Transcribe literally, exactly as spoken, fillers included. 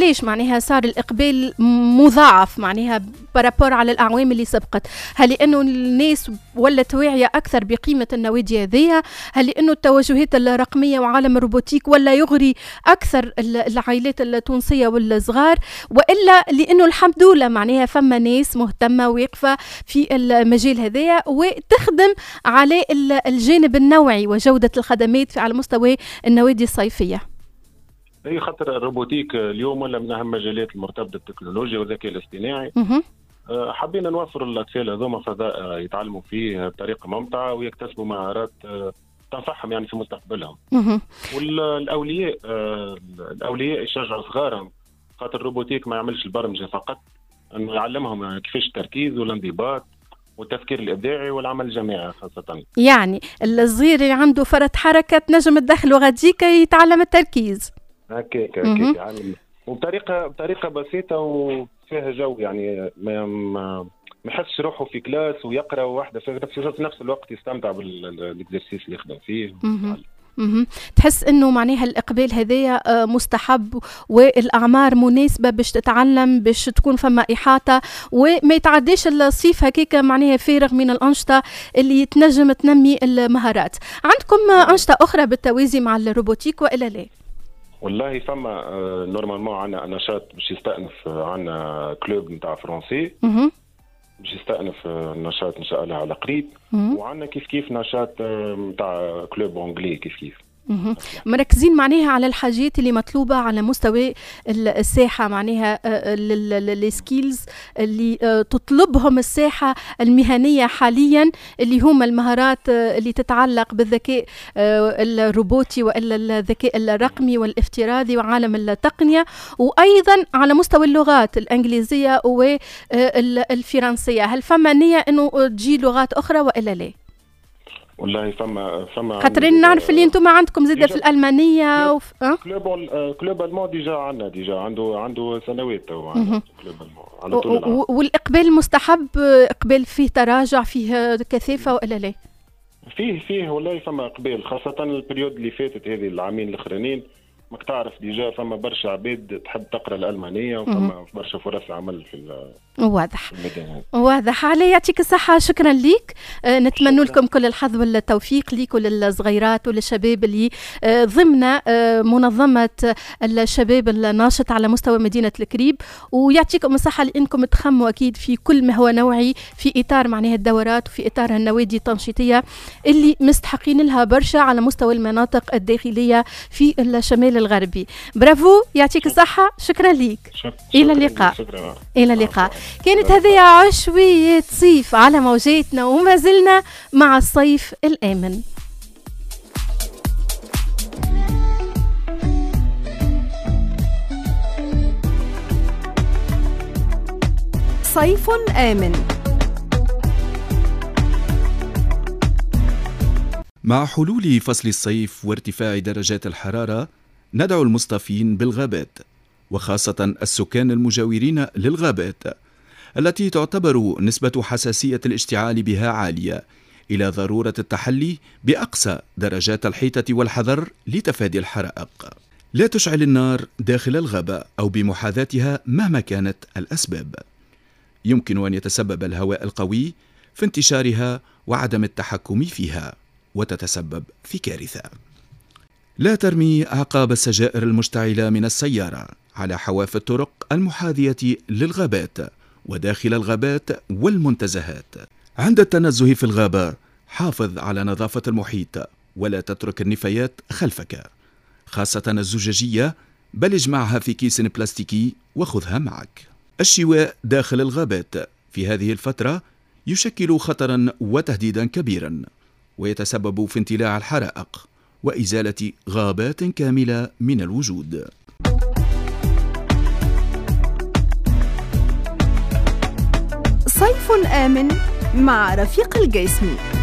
علاش معناها صار الإقبال مضاعف معناها بارابور على الأعوام اللي سبقت؟ هل لأنه الناس ولت واعية أكثر بقيمة النوادي هذية؟ هل لأنه التوجهات الرقمية وعالم الروبوتيك ولا يغري أكثر العائلات التونسية والصغار، وإلا لأنه الحمد لله معناها فما ناس مهتمة واقفة في المجال هذايا وتخدم على الجانب النوعي وجودة الخدمات على مستوى النوادي الصيفية؟ هي خاطر الروبوتيك اليوم ولا من اهم مجالات المرتبطه بالتكنولوجيا والذكاء الاصطناعي. حبينا نوفر للاطفال هذوما فضاء يتعلموا فيه بطريقه ممتعه ويكتسبوا مهارات تنفعهم يعني في مستقبلهم. والاولياء الاولياء يشجعوا صغارهم، خاطر الروبوتيك ما يعملش البرمجه فقط، انه يعلمهم كيفاش التركيز والانضباط والتفكير الابداعي والعمل الجماعي خاصه. يعني الصغير اللي عنده فرط حركه تنجم تدخله غاديك يتعلم التركيز. هكاك هكاك يعني وبطريقه بطريقه بسيطه وفيها جو، يعني ما ما يحسش روحه في كلاس ويقرا واحده في نفس الوقت يستمتع بالاكزرسيس اللي يخدم فيه. مم. تحس انه معناها الاقبال هذايا مستحب والاعمار مناسبه باش تتعلم، باش تكون فما احاطه وما يتعداش الصيف هكاك معناها فارغ من الانشطه اللي تنجم تنمي المهارات. عندكم انشطه اخرى بالتوازي مع الروبوتيك والا لا؟ والله فما نورمالمون عندنا نشاط باش يستأنف، عندنا كلوب نتاع فرنسي باش يستأنف النشاط ان شاء الله على قريب، وعندنا كيف كيف نشاط نتاع كلوب انجلي كيف كيف. مركزين معناها على الحاجات اللي مطلوبة على مستوى الساحة، معناها السكيلز اللي تطلبهم الساحة المهنية حاليا، اللي هم المهارات اللي تتعلق بالذكاء الروبوتي وإلا الذكاء الرقمي والافتراضي وعالم التقنية، وأيضا على مستوى اللغات الإنجليزية والفرنسية. هل فما نية أنه تجي لغات أخرى وإلا لا؟ والله فما فما خاطرين نعرف اللي انتم عندكم زاده في الالمانيه وف... أه؟ كلوب كلوب المان ديجا عندنا ديجا عنده عنده سنوات تو كلوب المان على طول العام. والاقبال مستحب، اقبال فيه تراجع فيه كثافه والا لا؟ فيه فيه والله فما اقبال، خاصه البريود اللي فاتت هذه العامين الاخرانيين ماك تعرف ديجا فما برشا عباد تحب تقرا الالمانيه وفما برشا فرص عمل في واضح واضح. علي يعطيك الصحه، شكرا ليك. آه نتمنى لكم كل الحظ والتوفيق ليك وللصغيرات وللشباب اللي آه ضمن آه منظمه الشباب الناشط على مستوى مدينه الكريب، ويعطيكم الصحه لانكم تخموا اكيد في كل ما هو نوعي في اطار معناها الدورات وفي اطار النوادي التنشيطيه اللي مستحقين لها برشا على مستوى المناطق الداخليه في الشمال الغربي. برافو، يعطيك الصحه، شكرا ليك. الى اللقاء. الى اللقاء. كانت هذه عشوية صيف على موجاتنا وما زلنا مع الصيف الآمن. صيف آمن. مع حلول فصل الصيف وارتفاع درجات الحرارة ندعو المصطفين بالغابات، وخاصة السكان المجاورين للغابات التي تعتبر نسبة حساسية الاشتعال بها عالية، إلى ضرورة التحلي بأقصى درجات الحيطة والحذر لتفادي الحرائق. لا تشعل النار داخل الغابة أو بمحاذاتها مهما كانت الأسباب. يمكن أن يتسبب الهواء القوي في انتشارها وعدم التحكم فيها وتتسبب في كارثة. لا ترمي أعقاب السجائر المشتعلة من السيارة على حواف الطرق المحاذية للغابات وداخل الغابات والمنتزهات. عند التنزه في الغابة حافظ على نظافة المحيط ولا تترك النفايات خلفك، خاصة الزجاجية، بل اجمعها في كيس بلاستيكي وخذها معك. الشواء داخل الغابات في هذه الفترة يشكل خطرا وتهديدا كبيرا، ويتسبب في اندلاع الحرائق وإزالة غابات كاملة من الوجود. صيف آمن مع رفيق الجسمي.